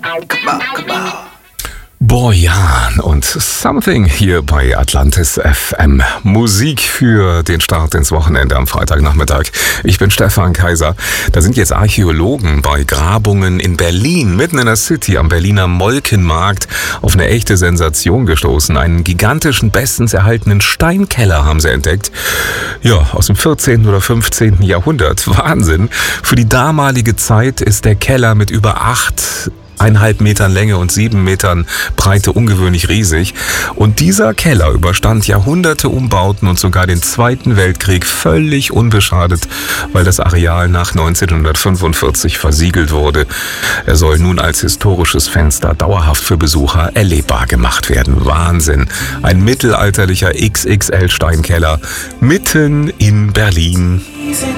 Bojan und Something hier bei Atlantis FM. Musik für den Start ins Wochenende am Freitagnachmittag. Ich bin Stefan Kaiser. Da sind jetzt Archäologen bei Grabungen in Berlin, mitten in der City am Berliner Molkenmarkt, auf eine echte Sensation gestoßen. Einen gigantischen, bestens erhaltenen Steinkeller haben sie entdeckt. Ja, aus dem 14. oder 15. Jahrhundert. Wahnsinn. Für die damalige Zeit ist der Keller mit über 8,5 Metern Länge und 7 Metern Breite ungewöhnlich riesig. Und dieser Keller überstand Jahrhunderte Umbauten und sogar den Zweiten Weltkrieg völlig unbeschadet, weil das Areal nach 1945 versiegelt wurde. Er soll nun als historisches Fenster dauerhaft für Besucher erlebbar gemacht werden. Wahnsinn! Ein mittelalterlicher XXL-Steinkeller mitten in Berlin.